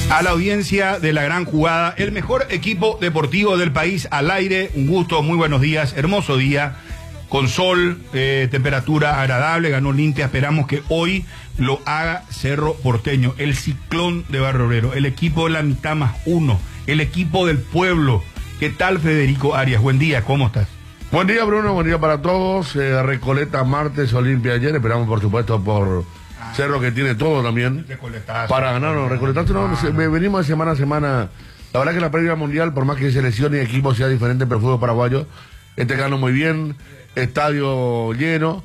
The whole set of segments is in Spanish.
A la audiencia de La Gran Jugada, el mejor equipo deportivo del país al aire. Un gusto, muy buenos días, hermoso día, con sol, temperatura agradable, ganó Olimpia. Esperamos que hoy lo haga Cerro Porteño, el Ciclón de Barrio Obrero, el equipo de la mitad más uno, el equipo del pueblo. ¿Qué tal, Federico Arias? Buen día, ¿cómo estás? Buen día, Bruno, buen día para todos. Recoleta martes, Olimpia ayer. Esperamos, por supuesto, por Cerro, que tiene todo también para ganar. Recoletazo, venimos de semana a semana. La verdad que la previa mundial, por más que selección y equipo sea diferente, pero el fútbol paraguayo, ganó muy bien, estadio lleno,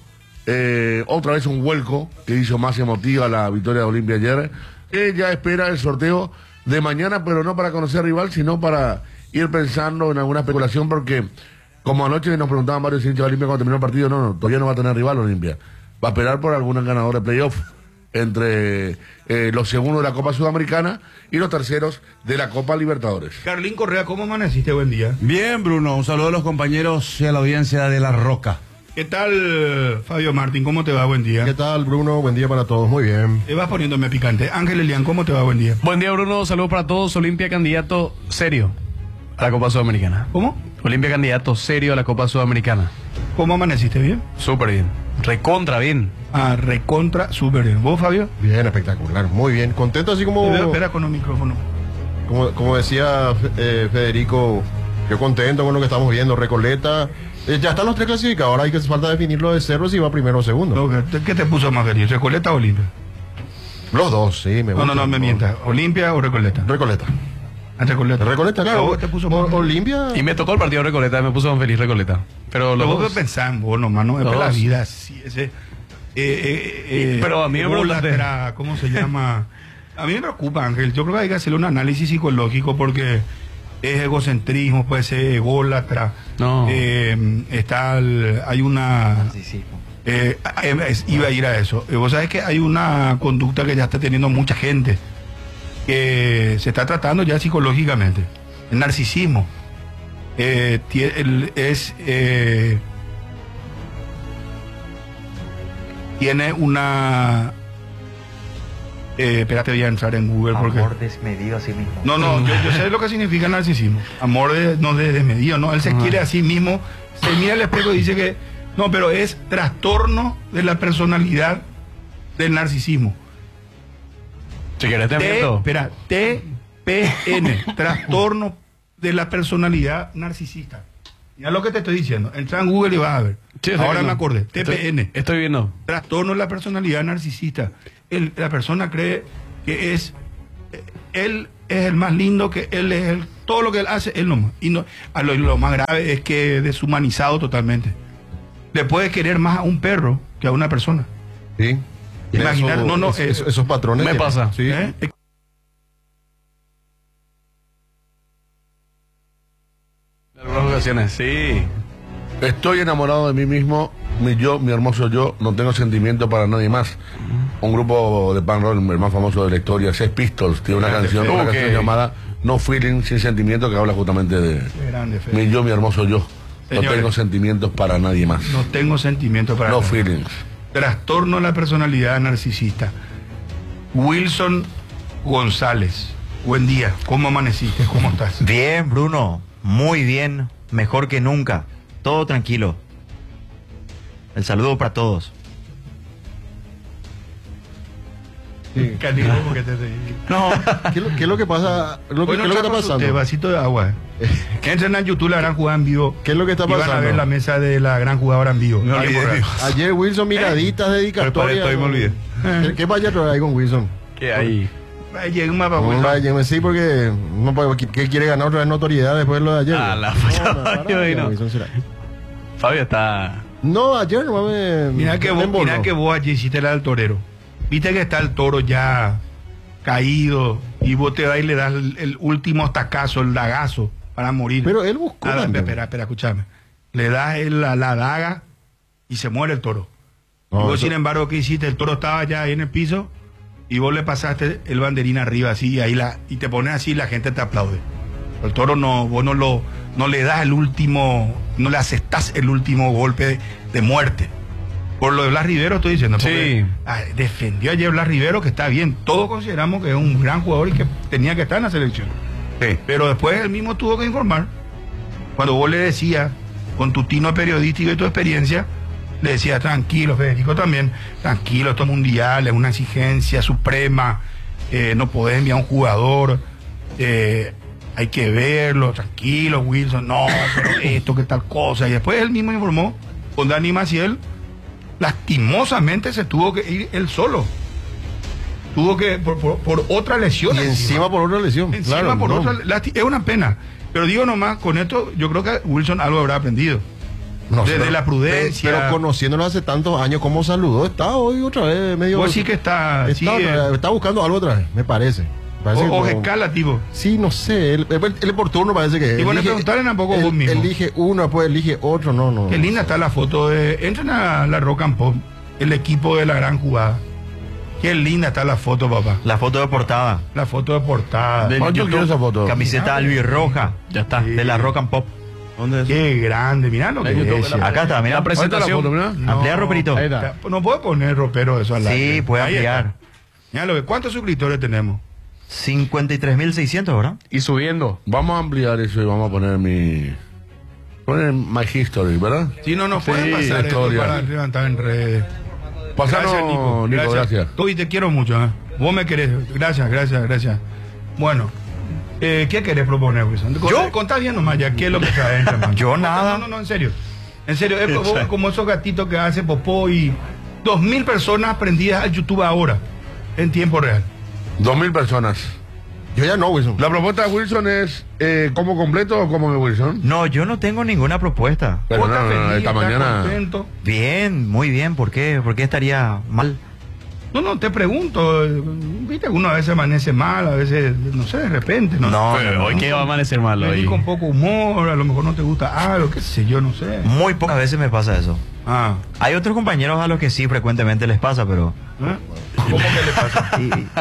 otra vez un vuelco que hizo más emotiva la victoria de Olimpia ayer. Ya espera el sorteo de mañana, pero no para conocer rival, sino para ir pensando en alguna especulación, porque como anoche nos preguntaban varios hinchas de Olimpia cuando terminó el partido, todavía no va a tener rival Olimpia. Va a esperar por algún ganador de playoff entre los segundos de la Copa Sudamericana y los terceros de la Copa Libertadores. Carlín Correa, ¿cómo amaneciste? Buen día. Bien, Bruno, un saludo a los compañeros y a la audiencia de La Roca. ¿Qué tal, Fabio Martín? ¿Cómo te va? Buen día. ¿Qué tal, Bruno? Buen día para todos, muy bien. Te vas poniéndome picante. Ángel Elian, ¿cómo te va? Buen día. Buen día, Bruno, saludos para todos. Olimpia candidato serio a la Copa Sudamericana. ¿Cómo? Olimpia candidato serio a la Copa Sudamericana. ¿Cómo amaneciste? ¿Bien? Súper bien. Recontra bien. Recontra, súper bien. ¿Vos, Fabio? Bien, espectacular, muy bien. Contento así como... Espera con el micrófono. Como decía Federico, yo contento con lo que estamos viendo. Recoleta, ya están los tres clasificados. Ahora hay que falta definir lo de Cerro, si va primero o segundo. ¿Qué te puso más feliz? ¿Recoleta o Olimpia? Los dos, sí, me gusta. No me mientas. ¿Olimpia o Recoleta? Recoleta. Recoleta. Recoleta, claro. ¿Te puso más Olimpia. Y me tocó el partido de Recoleta, me puso feliz Recoleta. Pero los vos dos... pensás en vos nomás, ¿no? Es la vida, sí, ese... pero a mí me preguntaste... ¿Cómo se llama? A mí me preocupa, Ángel. Yo creo que hay que hacerle un análisis psicológico, porque es egocentrismo, puede ser ególatra. No. Hay una... iba a ir a eso. Vos sabés que hay una conducta que ya está teniendo mucha gente, que se está tratando ya psicológicamente. El narcisismo. Tiene una... espérate, voy a entrar en Google porque... Amor desmedido a sí mismo. No, yo sé lo que significa narcisismo. Amor no desmedido, no. Él se quiere a sí mismo, se mira al espejo y dice que... No, pero es trastorno de la personalidad del narcisismo. Si querés te miento. Espera, TPN, trastorno de la personalidad narcisista. Mira lo que te estoy diciendo. Entra en Google y vas a ver. Sí, ahora me acordé. TPN. Estoy viendo. Trastorno de la personalidad narcisista. La persona cree que él es el más lindo, que él es todo lo que él hace, él nomás. Y no, lo más grave es que es deshumanizado totalmente. Le puede querer más a un perro que a una persona. Sí. Imaginar, esos patrones. Me pasa. Sí. En algunas ocasiones, sí. Estoy enamorado de mí mismo, mi hermoso yo, no tengo sentimiento para nadie más. Un grupo de punk rock, el más famoso de la historia, Sex Pistols, tiene una canción llamada No Feeling, sin sentimiento, que habla justamente de mi hermoso yo. Señores, no tengo sentimientos para nadie más. No tengo sentimientos para No nadie. feelings. Trastorno de la personalidad narcisista. Wilson González, buen día. ¿Cómo amaneciste? ¿Cómo estás? Bien, Bruno, muy bien, mejor que nunca, todo tranquilo. El saludo para todos. Sí. Canijo, porque te reí. No, ¿qué es lo que pasa? ¿Qué es lo que está pasando? Vasito de agua. Entren a YouTube, La Gran Jugada en vivo. ¿Qué es lo que está pasando? Y van a ver la mesa de La Gran Jugadora en vivo. Ayer Wilson, miraditas, dedicatorias. Me olvidé. ¿Qué vaya a traer ahí con Wilson? ¿Qué hay? Llega un mapa, Wilson. Sí, porque ¿qué quiere ganar otra vez notoriedad después de lo de ayer? Fabio está... No, ayer no me... Mira que vos allí hiciste la del torero. Viste que está el toro ya caído y vos te vas y le das el último estacazo, el dagazo para morir. Pero él buscó. Espera, escúchame. Le das la daga y se muere el toro. No, y vos, eso... sin embargo, ¿qué hiciste? El toro estaba ya ahí en el piso y vos le pasaste el banderín arriba así y te pones así y la gente te aplaude. El toro vos no le das el último, no le asestás el último golpe de muerte. Por lo de Blas Rivero estoy diciendo. Porque, Sí. defendió ayer Blas Rivero, que está bien. Todos consideramos que es un gran jugador y que tenía que estar en la selección. Sí. Pero después él mismo tuvo que informar. Cuando vos le decías, con tu tino periodístico y tu experiencia, le decías, tranquilo, Federico también, tranquilo, esto es mundial, es una exigencia suprema, no podés enviar a un jugador, hay que verlo, tranquilo, Wilson, no, pero esto, que tal cosa. Y después él mismo informó con Dani Maciel, lastimosamente se tuvo que ir él solo. Tuvo que, por otra lesión. Y encima por otra lesión. Encima Claro, por no. otra, es una pena. Pero digo nomás, con esto yo creo que Wilson algo habrá aprendido. No sé, Desde pero- la prudencia. Pero conociéndolo hace tantos años, como saludó, está hoy otra vez medio. Vos sí que está. Sí, está buscando algo otra vez, me parece. Parece o que escala, tipo. Sí, no sé. El por turno parece que. Y bueno, preguntarle tampoco vos mismo. Elige uno, después elige otro, no. Qué linda está la foto de. Entren a la Rock and Pop, el equipo de la gran jugada. Qué linda está la foto, papá. La foto de portada. La foto de portada. ¿Cuánto quiero esa foto? Camiseta albirroja. Ya está. De la Rock and Pop. ¿Dónde es? Qué grande, mirá lo que es. Acá está, mira. La presentación. ¿Ahorita la foto, mirá? Amplía, Roperito. Ahí está. No puedo poner ropero eso al aire. Sí, puede Ahí ampliar. está. Mirá lo que. ¿Cuántos suscriptores tenemos? 53.600, ¿verdad? Y subiendo. Vamos a ampliar eso y vamos a poner poner My History, ¿verdad? Sí, no pueden Sí, pasar esto historia. para levantar en redes. Pasanos, Nico, gracias. Tú y te quiero mucho, ¿eh? Vos me querés. Gracias. Bueno, ¿qué querés proponer, Wilson? Contá bien nomás ya, ¿qué es lo que traes, hermano? Yo nada. No, en serio. En serio, es como esos gatitos que hace popó y 2.000 personas prendidas al YouTube ahora, en tiempo real. 2.000 personas. Yo ya no, Wilson. La propuesta de Wilson es ¿como completo o como de Wilson? No, yo no tengo ninguna propuesta. Pero Vos estás no, feliz, esta estás mañana. contento. Bien, muy bien. ¿Por qué? ¿Por qué estaría mal? No, te pregunto. Viste, uno a veces amanece mal, a veces, no sé, de repente. No, Hoy que va a amanecer mal Venís hoy. con poco humor, a lo mejor no te gusta algo, qué sé yo, no sé. Muy pocas veces me pasa eso. Ah, Hay otros compañeros a los que sí frecuentemente les pasa, pero... ¿eh? ¿Cómo que le pasa?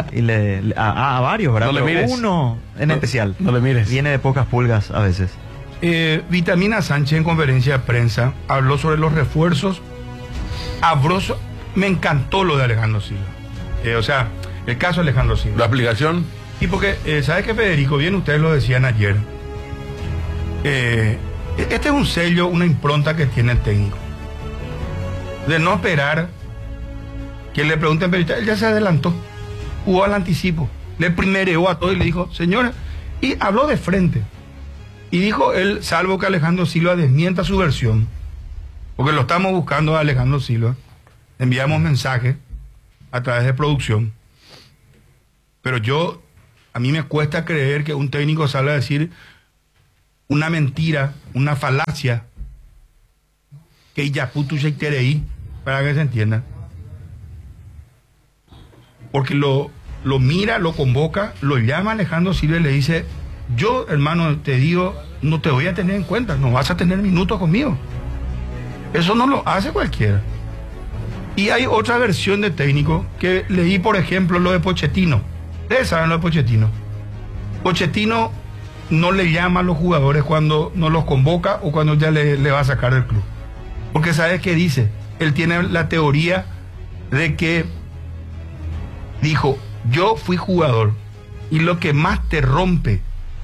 a varios, ¿verdad? No le Pero mires. uno en especial. No le mires. Viene de pocas pulgas a veces. Vitamina Sánchez en conferencia de prensa habló sobre los refuerzos. Me encantó lo de Alejandro Silva. O sea, el caso de Alejandro La Silva. explicación. Y porque, ¿sabes qué, Federico? Bien, ustedes lo decían ayer. Este es un sello, una impronta que tiene el técnico. De no esperar que le pregunten, pero él ya se adelantó. Jugó al anticipo. Le primereó a todo y le dijo, señores, y habló de frente. Y dijo él, salvo que Alejandro Silva desmienta su versión, porque lo estamos buscando a Alejandro Silva, enviamos mensajes a través de producción, pero a mí me cuesta creer que un técnico salga a decir una mentira, una falacia, que ya puto ya terei, para que se entienda. Porque lo mira, lo convoca, lo llama Alejandro Silva y le dice, yo, hermano, te digo, no te voy a tener en cuenta, no vas a tener minutos conmigo. Eso no lo hace cualquiera. Y hay otra versión de técnico que leí, por ejemplo, lo de Pochettino. Ustedes saben lo de Pochettino. Pochettino no le llama a los jugadores cuando no los convoca o cuando ya le va a sacar del club. Porque ¿sabes qué dice? Él tiene la teoría de que dijo, yo fui jugador y lo que más te rompe,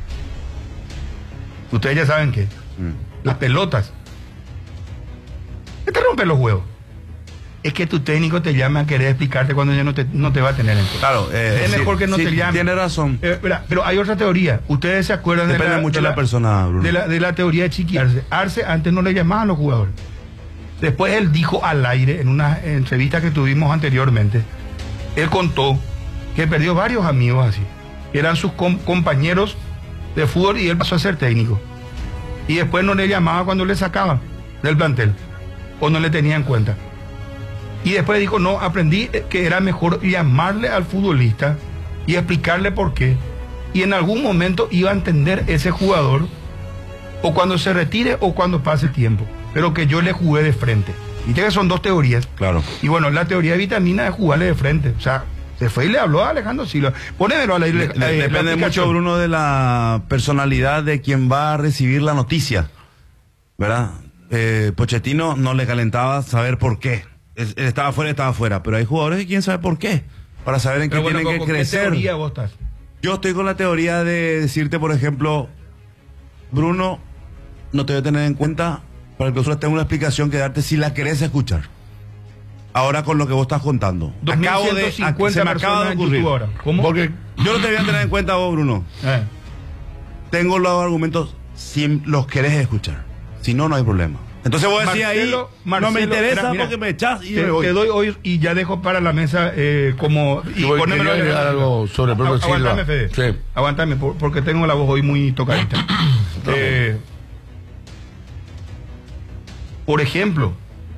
ustedes ya saben qué, las pelotas. ¿Qué te rompe los huevos? Es que tu técnico te llame a querer explicarte cuando ya no te va a tener en cuenta. Claro, es mejor que no te llame. Tiene razón. Pero hay otra teoría. Ustedes se acuerdan Depende mucho de la persona, Bruno. de la teoría de Chiqui Arce. Arce antes no le llamaban a los jugadores. Después él dijo al aire, en una entrevista que tuvimos anteriormente, él contó que perdió varios amigos así, que eran sus compañeros de fútbol y él pasó a ser técnico. Y después no le llamaba cuando le sacaban del plantel o no le tenía en cuenta. Y después dijo, no, aprendí que era mejor llamarle al futbolista y explicarle por qué. Y en algún momento iba a entender ese jugador, o cuando se retire o cuando pase tiempo. Pero que yo le jugué de frente. Y que son dos teorías. Claro. Y bueno, la teoría de Vitamina es jugarle de frente. O sea, se fue y le habló a Alejandro Silva. Ponémelo a la Depende mucho, Bruno, de la personalidad de quien va a recibir la noticia, ¿verdad? Pochettino no le calentaba saber por qué. Él estaba fuera, pero hay jugadores que quieren saber por qué, para saber en qué tienen que crecer. ¿Qué teoría vos estás? Yo estoy con la teoría de decirte, por ejemplo, Bruno, no te voy a tener en cuenta para que solo tenga una explicación que darte si la querés escuchar. Ahora con lo que vos estás contando. Se me acaba de ocurrir. Ahora. ¿Cómo? Porque yo no te voy a tener en cuenta vos, Bruno. Tengo los argumentos si los querés escuchar. Si no, no hay problema. Entonces vos decís ahí, no me interesa porque me echás y me voy. Te doy hoy y ya dejo para la mesa como... Y ponémelo algo sobre el propio Silva. Aguantame, Fede. Sí. Aguantame, porque tengo la voz hoy muy tocadita. Por ejemplo,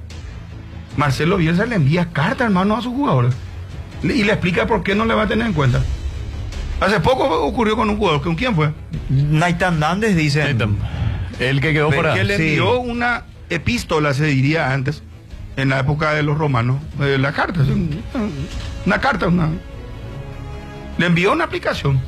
Marcelo Bielsa le envía carta, hermano, a sus jugadores. Y le explica por qué no le va a tener en cuenta. Hace poco ocurrió con un jugador. ¿Con quién fue? Naitan Nández, dicen. El que quedó fuera. Que le envió una epístola, se diría antes, en la época de los romanos. La carta, una carta, le envió una aplicación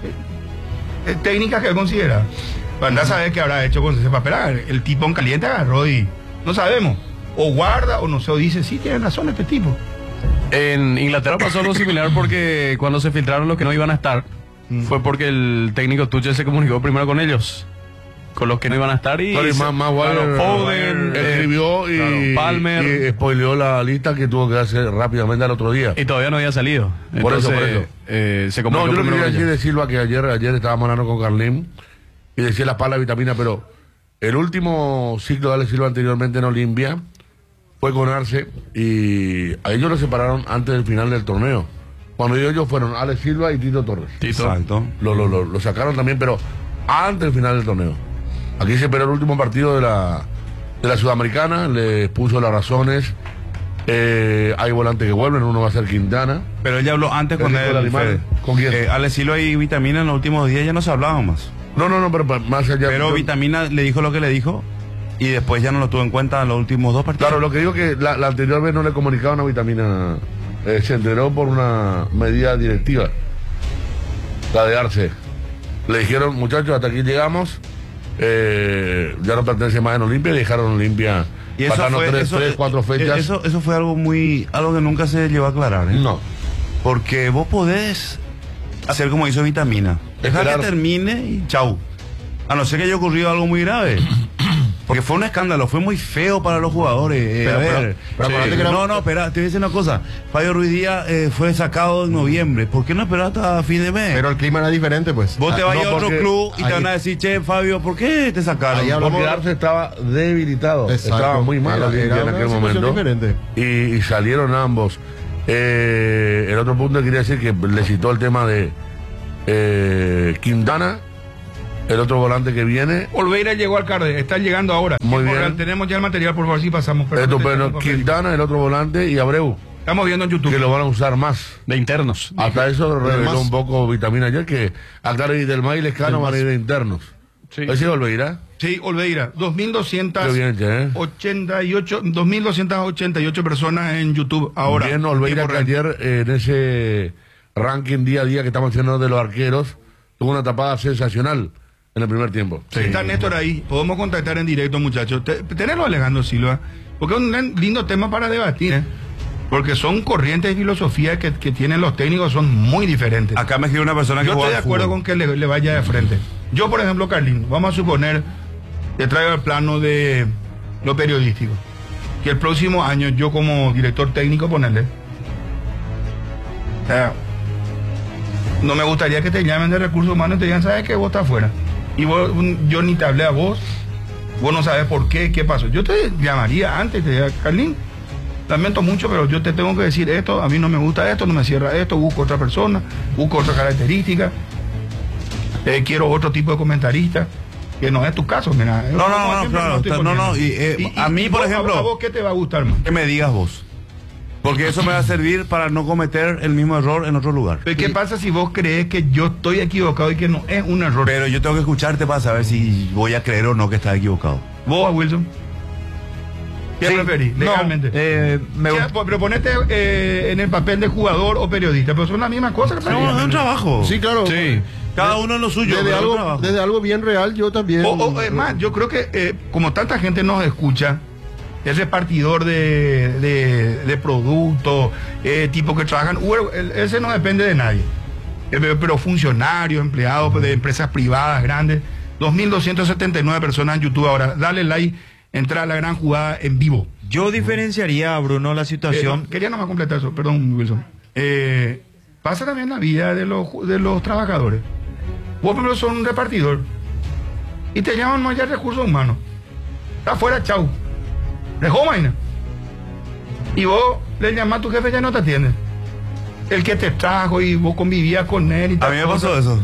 técnica que él considera. Anda a saber qué habrá hecho con ese papel. El tipo en caliente agarró y no sabemos. O guarda o no sé, o dice, sí, tiene razón este tipo. En Inglaterra pasó algo similar porque cuando se filtraron los que no iban a estar, fue porque el técnico Tuchel se comunicó primero con ellos, con los que no iban a estar y Foden escribió y Palmer y spoileó la lista que tuvo que hacer rápidamente al otro día. Y todavía no había salido. Entonces, por eso. Se comunicó. No, yo lo quería decir de Silva que ayer estábamos hablando con Carlín y decía la pala de vitamina, pero el último ciclo de Alex Silva anteriormente en Olimpia fue con Arce y a ellos lo separaron antes del final del torneo. Cuando ellos fueron Alex Silva y Tito Torres. Exacto. Lo sacaron también, pero antes del final del torneo. Aquí se esperó el último partido de la Sudamericana, les puso las razones. Hay volantes que vuelven, uno va a ser Quintana. Pero ella habló antes con él. ¿Con quién? Alex Silva y Vitamina en los últimos días ya no se hablaban más. No, pero más allá. Pero Vitamina le dijo lo que le dijo y después ya no lo tuvo en cuenta en los últimos dos partidos. Claro, lo que digo que la anterior vez no le comunicaban a Vitamina. Se enteró por una medida directiva, la de Arce. Le dijeron, muchachos, hasta aquí llegamos, ya no pertenece más en Olimpia, y dejaron Olimpia y eso pasando fue, 4 fechas. Eso fue algo que nunca se llevó a aclarar, ¿eh? No. Porque vos podés hacer como hizo Vitamina, dejar que termine y chau. A no ser que haya ocurrido algo muy grave. Porque fue un escándalo, fue muy feo para los jugadores. Espera, te voy a decir una cosa. Fabio Ruiz Díaz fue sacado en noviembre. ¿Por qué no esperaste hasta fin de mes? Pero el clima era diferente, pues. Vos te vas a otro club y te van a decir, che, Fabio, ¿por qué te sacaron? Porque Arce estaba debilitado. Exacto. Estaba muy mal en aquel momento. Y salieron ambos. El otro punto que quería decir que le citó el tema de Quintana. El otro volante que viene. Olveira llegó al Carde, está llegando ahora. Muy bien. Tenemos ya el material, por favor, si pasamos. Estupendo. Quintana, el otro volante, y Abreu. Estamos viendo en YouTube. Que lo van a usar más. De internos. Hasta eso reveló un poco Vitamina ayer, que acá y del May y Lescano van a ir de internos. Sí. ¿Es Olveira? Sí, Olveira. 2.288 personas en YouTube ahora. Bien, Olveira, que ayer en ese ranking día a día que estamos haciendo de los arqueros, tuvo una tapada sensacional en el primer tiempo. Sí. Está Néstor ahí, podemos contactar en directo, muchachos. Tenerlo Alejandro Silva, porque es un lindo tema para debatir, ¿eh? Porque son corrientes de filosofía que tienen los técnicos, son muy diferentes. Acá me escribe una persona que yo estoy de acuerdo con que le vaya de frente. Yo, por ejemplo, Carlín, vamos a suponer, te traigo el plano de lo periodístico, que el próximo año yo como director técnico ponerle, no me gustaría que te llamen de recursos humanos y te digan, ¿sabes qué? Vos estás afuera. Y yo ni te hablé a vos no sabes por qué pasó. Yo te llamaría antes, te diría, Carlín, lamento mucho, pero yo te tengo que decir esto, a mí no me gusta esto, no me cierra esto, busco otra persona, busco otra característica, quiero otro tipo de comentarista, que no es tu caso, mira. No, a mí, por ejemplo, ¿a vos qué te va a gustar más? Que me digas vos. Porque eso me va a servir para no cometer el mismo error en otro lugar. Pero ¿qué pasa si vos crees que yo estoy equivocado y que no es un error? Pero yo tengo que escucharte para saber si voy a creer o no que estás equivocado. ¿Vos, Wilson? ¿Qué preferís legalmente? Pero ponete en el papel de jugador o periodista, pero son la misma cosa. No, es un trabajo. Sí, claro. Sí. Cada uno en lo suyo. Desde algo bien real, yo también. Es más, yo creo que como tanta gente nos escucha, es repartidor de productos, tipo que trabajan. Uber, ese no depende de nadie. Pero funcionarios, empleados de empresas privadas grandes. 2.279 personas en YouTube ahora. Dale like, entra a la gran jugada en vivo. Yo diferenciaría, Bruno, la situación. Quería nomás completar eso, perdón, Wilson. Pasa también la vida de los trabajadores. Vos primero sos un repartidor y te llaman más allá de recursos humanos. Está afuera, chau. Dejó vaina. Y vos le llamás a tu jefe, ya no te atiende. El que te trajo y vos convivías con él y tal. A mí me pasó eso.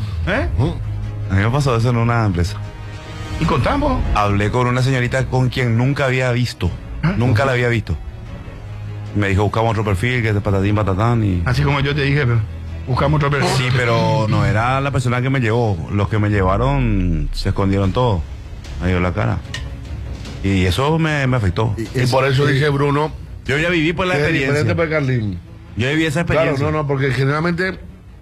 A mí me pasó eso en una empresa. ¿Y contamos? Hablé con una señorita con quien nunca había visto. Nunca la había visto. Me dijo, buscamos otro perfil, que es de patatín, patatán. Y... Así como yo te dije, pero buscamos otro perfil. Sí, pero no era la persona que me llevó. Los que me llevaron se escondieron todos. Me dio la cara. Y eso me afectó. Y por eso dice Bruno. Yo ya viví por la experiencia. Diferente para Carlín. Yo viví esa experiencia. Claro, no, porque generalmente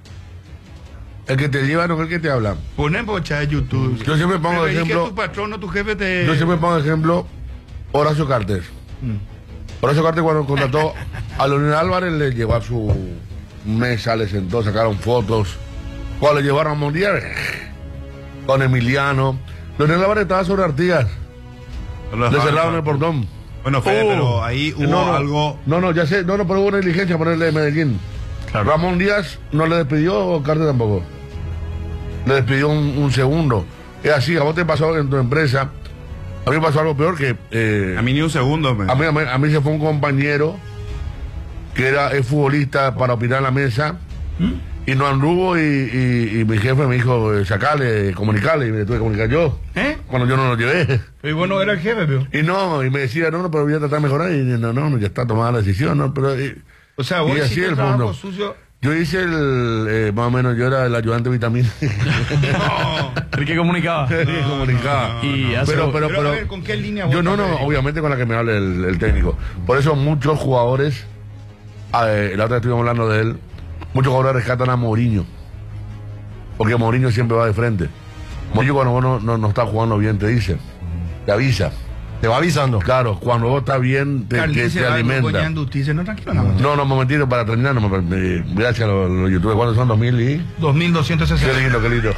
el que te lleva no es el que te habla. Ponen bocha de YouTube. Yo siempre pongo de ejemplo. Que tu patrón o tu jefe te... Yo siempre pongo de ejemplo Horacio Carter. Horacio Carter, cuando contrató a Leonel Álvarez, le llevó a su mesa, le sentó, sacaron fotos. Cuando le llevaron a Mundial, con Emiliano. Leonel Álvarez estaba sobre Artigas. Le cerraron el portón. Bueno, Fede, pero ahí hubo algo... No, ya sé, pero hubo una diligencia ponerle de Medellín. Claro. Ramón Díaz no le despidió, Carter tampoco. Le despidió un segundo. Es así, a vos te pasó en tu empresa. A mí me pasó algo peor que... a mí ni un segundo. A mí se fue un compañero que es futbolista para opinar en la mesa. Y no anduvo y mi jefe me dijo, sacale, comunicarle, y me tuve que comunicar yo. Cuando yo no lo llevé. Y bueno, era el jefe, pero... Y me decía, no, pero voy a tratar de mejorar. Y no, ya está tomada la decisión, ¿no? Pero, o sea, vos hiciste el trabajo sucio... Yo hice más o menos, yo era el ayudante vitamina. El que comunicaba. Pero a ver, ¿con qué línea vos? Yo no, obviamente con la que me hable el técnico. Por eso muchos jugadores, la otra vez estuvimos hablando de él, muchos jugadores rescatan a Mourinho. Porque Mourinho siempre va de frente. Mourinho cuando vos no está jugando bien te dice, te avisa. Te va avisando. Claro, cuando vos estás bien, te alimenta. No, tranquilo, nada más. No, momentito, para terminar, gracias a los youtubers. ¿Cuántos son? 2.260. Qué lindo.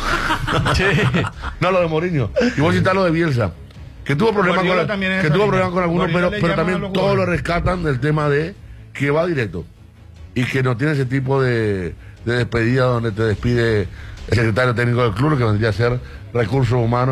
No, lo de Mourinho. Y vos citás lo de Bielsa. Que tuvo problemas con algunos, pero también todos lo rescatan del tema de que va directo. Y que no tiene ese tipo de despedida donde te despide el secretario técnico del club, que vendría a ser recursos humanos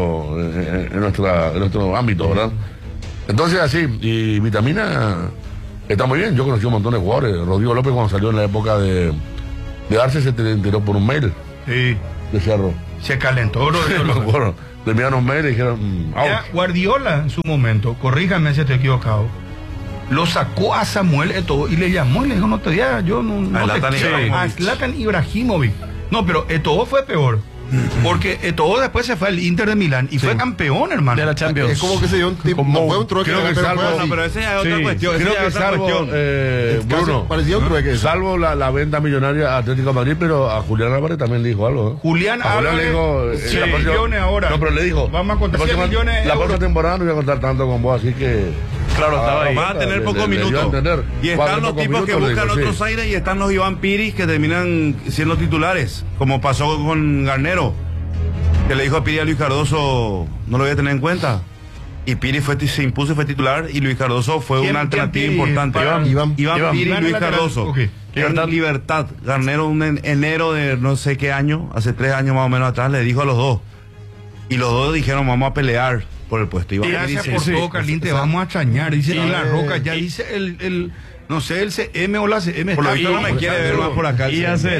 en nuestro ámbito, ¿verdad? Entonces así, y Vitamina está muy bien. Yo conocí un montón de jugadores. Rodrigo López, cuando salió en la época de Arce, se enteró por un mail. Sí. De Cerro. Se calentó, Bueno, le enviaron un mail y dijeron, Guardiola en su momento, corríjame si estoy equivocado, lo sacó a Samuel Eto'o y le llamó y le dijo, no te digas, yo no a Zlatan Ibrahimovic. No, pero Eto'o fue peor. Porque Eto'o después se fue al Inter de Milán y fue campeón, hermano. De la Champions. Es como que se dio un tipo, no fue un trueque. Creo que pero esa es otra cuestión. Creo que salvo, Bruno, parecía un trueque. Salvo la venta millonaria a Atlético de Madrid, pero a Julián Álvarez también le dijo algo. Julián Álvarez le dijo, 100 millones ahora. No, pero le dijo, vamos a contar 100 millones. La próxima temporada no voy a contar tanto con vos, así que... Claro, estaba ahí. Van a tener pocos minutos. Y están los tipos que buscan otros aires y están los Iván Piris que terminan siendo titulares, como pasó con Garnero, que le dijo a Piri a Luis Cardoso, no lo voy a tener en cuenta. Y Piri se impuso y fue titular, y Luis Cardoso fue una alternativa importante. Iván Piri y Luis Cardoso. Libertad. Garnero, en enero de no sé qué año, hace 3 años más o menos atrás, le dijo a los dos. Y los dos dijeron, vamos a pelear por el puesto. Gracias por todo, Carlín, te vamos a extrañar. Dice La Roca, ya dice el no sé, el CM o la CM. Por lo visto no me quiere ver más por acá.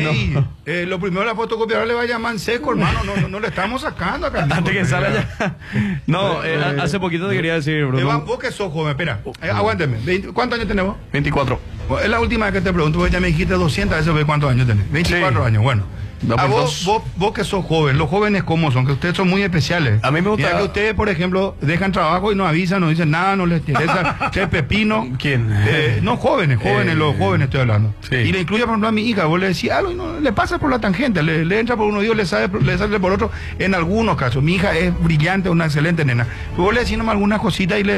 Lo primero la fotocopiadora le va a llamar en seco, hermano. No le estamos sacando a Carlín. Antes que salga ya. No, hace poquito te quería decir, Bruno. Vos que sos joven, espera. Aguánteme. ¿Cuántos años tenemos? 24. Es la última vez que te pregunto, porque ya me dijiste 200 veces cuántos años tenés. 24 años, bueno. A vos que sos joven, los jóvenes cómo son, que ustedes son muy especiales. A mí me gusta. Mira que ustedes, por ejemplo, dejan trabajo y no avisan, no dicen nada, no les interesa. Che, pepino. ¿Quién? No, jóvenes, los jóvenes estoy hablando. Sí. Y le incluye, por ejemplo, a mi hija, vos le decís algo y no le pasa por la tangente, le entra por uno y le sale por otro. En algunos casos, mi hija es brillante, una excelente nena. Pero vos le decís nomás algunas cositas y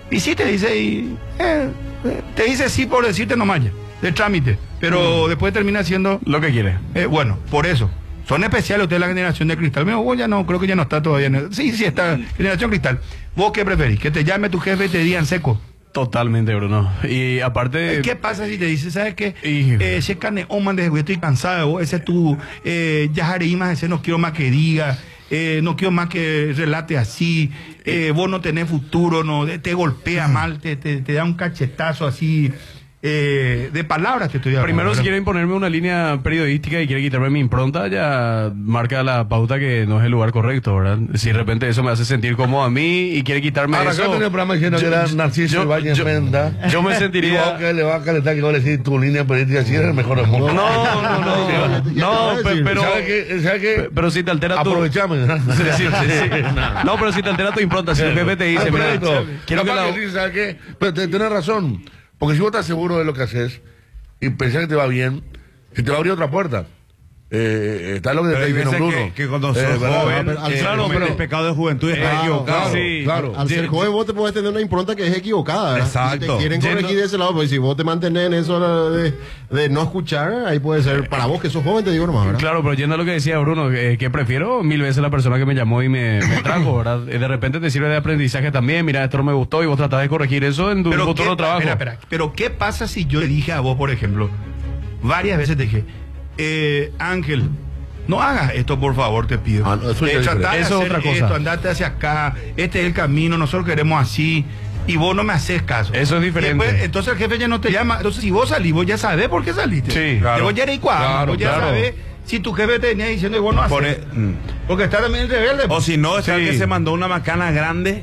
Y sí te dice, te dice sí por decirte nomás ya, de trámite, pero después termina siendo Lo que quiere. bueno, por eso. Son especiales ustedes la generación de cristal. Vos ya no, creo que ya no está todavía. Sí, está generación cristal. ¿Vos qué preferís? ¿Que te llame tu jefe y te diga en seco? Totalmente, Bruno. Y aparte... ¿Qué pasa si te dice, sabes qué? Y- Si es carne oman de estoy cansado de vos, ese es tu yajareíma, ese no quiero más que diga, no quiero más que relate así, vos no tenés futuro, no te golpea mal, te da un cachetazo así, de palabras te estoy hablando. Primero, si ¿verdad? quiere imponerme una línea periodística y quiere quitarme mi impronta, ya marca la pauta que no es el lugar correcto, ¿verdad? Si de repente eso me hace sentir cómodo a mí y quiere quitarme Ahora, eso... acá tenía el programa diciendo que era Narciso Ibáñez Menda. yo me sentiría- Y vos que le va a calentar que vos le decís tu línea política, si eres el mejor del mundo. No, pero... ¿Sabe qué? Pero si te altera tu... Aprovechame. No, pero si te altera tu impronta, si el jefe te dice, mira, quiero que la... ¿Sabes qué? Pero tenés razón. Porque si vos estás seguro de lo que haces y pensás que te va bien, que te va a abrir otra puerta. Está lo que te Pero está hay diciendo veces Bruno. que cuando sos ¿verdad? joven, pero al ser claro, joven- pero el pecado de juventud está equivocado. sí. Claro. Al ser joven vos te podés tener una impronta que es equivocada, ¿verdad? Exacto. Si te quieren corregir de ese lado, pues si vos te mantenés en eso de no escuchar, ahí puede ser para vos que sos joven, te digo nomás, ¿verdad? Claro, pero yendo a lo que decía Bruno, que prefiero mil veces la persona que me llamó y me trajo, ¿verdad? De repente te sirve de aprendizaje también, mira, esto no me gustó y vos tratás de corregir eso en tu futuro trabajo. Espera. Pero ¿qué pasa si yo le dije a vos, por ejemplo, varias veces te dije, Ángel, no hagas esto, por favor, te pido. Ah, no, eso ya es Tratá de diferente. Eso es hacer otra cosa. esto, andate hacia acá, este es el camino, nosotros queremos así, y vos no me haces caso. Eso es diferente. Y después, entonces el jefe ya no te llama. Entonces, si vos salís, vos ya sabés por qué saliste. Sí, claro. Vos ya eres cuadro, Claro, vos ya claro. sabés si tu jefe te venía diciendo y vos no haces. Porque está también el rebelde. O si no, está el Sí. que se mandó una macana grande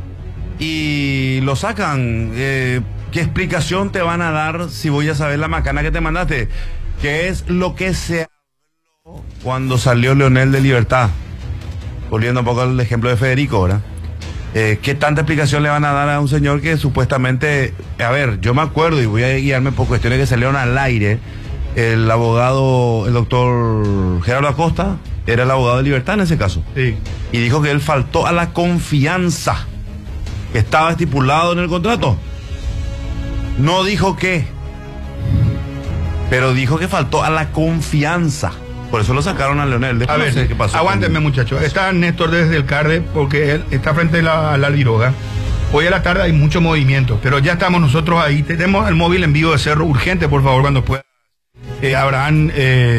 y lo sacan. ¿Qué explicación te van a dar si voy a saber la macana que te mandaste? ¿Qué es lo que se habló cuando salió Leonel de Libertad? Volviendo un poco al ejemplo de Federico, ¿verdad? ¿Qué tanta explicación le van a dar a un señor que supuestamente... A ver, yo me acuerdo y voy a guiarme por cuestiones que salieron al aire. El abogado, el doctor Gerardo Acosta, era el abogado de Libertad en ese caso. Sí. Y dijo que él faltó a la confianza que estaba estipulado en el contrato. No dijo qué, pero dijo que faltó a la confianza. Por eso lo sacaron a Leonel. A Después ver, no sé qué pasó. aguántenme, muchachos. Está Néstor desde el CARDE porque él está frente a la Albiroga. Hoy a la tarde hay mucho movimiento, pero ya estamos nosotros ahí. Tenemos el móvil en vivo de Cerro urgente, por favor, cuando pueda. Abraham.